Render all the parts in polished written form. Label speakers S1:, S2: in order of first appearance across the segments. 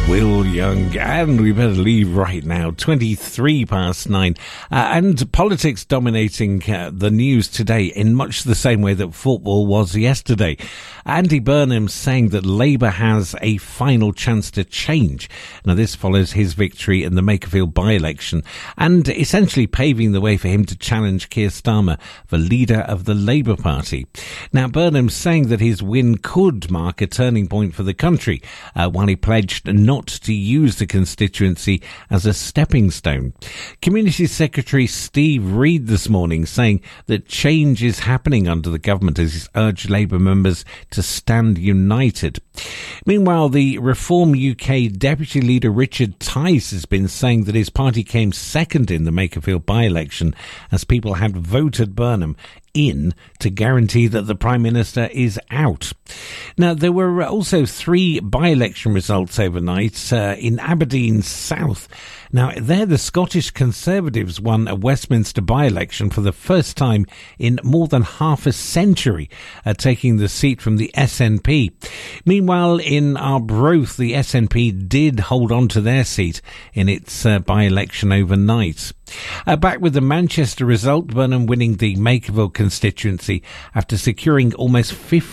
S1: Will Young, and we better leave right now, 9:23. And politics dominating the news today in much the same way that football was yesterday. Andy Burnham saying that Labour has a final chance to change. Now, this follows his victory in the Makerfield by-election and essentially paving the way for him to challenge Keir Starmer for leader of the Labour Party. Now, Burnham saying that his win could mark a turning point for the country, while he pledged not to use the constituency as a stepping stone. Community Secretary Steve Reid this morning saying that change is happening under the government as he's urged Labour members to stand united. Meanwhile, the Reform UK Deputy Leader Richard Tice has been saying that his party came second in the Makerfield by-election as people had voted Burnham in to guarantee that the Prime Minister is out. Now, there were also 3 by-election results overnight in Aberdeen South. Now, there the Scottish Conservatives won a Westminster by-election for the first time in more than half a century, taking the seat from the SNP. Meanwhile, in Arbroath, the SNP did hold on to their seat in its by-election overnight. Back with the Manchester result, Burnham winning the Makerfield constituency after securing almost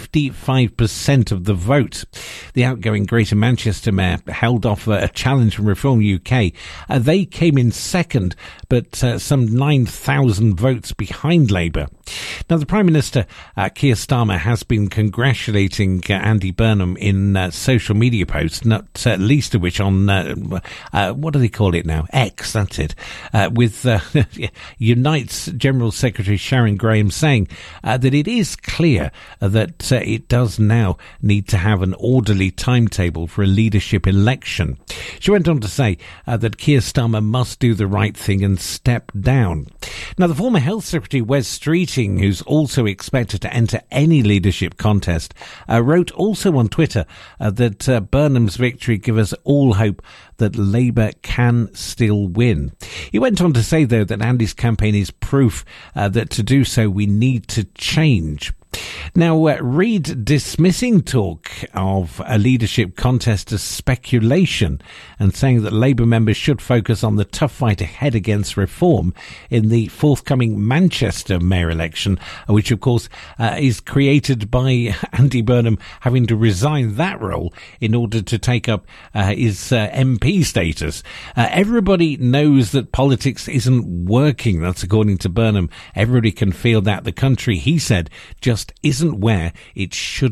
S1: 55% of the vote. The outgoing Greater Manchester Mayor held off a challenge from Reform UK. They came in second, but some 9,000 votes behind Labour. Now, the Prime Minister, Keir Starmer, has been congratulating Andy Burnham in social media posts, not least of which on, what do they call it now? X, that's it. With Unite's General Secretary Sharon Graham saying that it is clear that it does now need to have an orderly timetable for a leadership election. She went on to say that Keir Starmer must do the right thing and step down. Now, the former Health Secretary Wes Streeting, who's also expected to enter any leadership contest, wrote also on Twitter that Burnham's victory gives us all hope that Labour can still win. He went on to say, though, that Andy's campaign is proof that to do so we need to change. Now, Reid dismissing talk of a leadership contest as speculation and saying that Labour members should focus on the tough fight ahead against reform in the forthcoming Manchester mayor election, which, of course, is created by Andy Burnham having to resign that role in order to take up his MP status. Everybody knows that politics isn't working. That's according to Burnham. Everybody can feel that the country, he said, just isn't where it should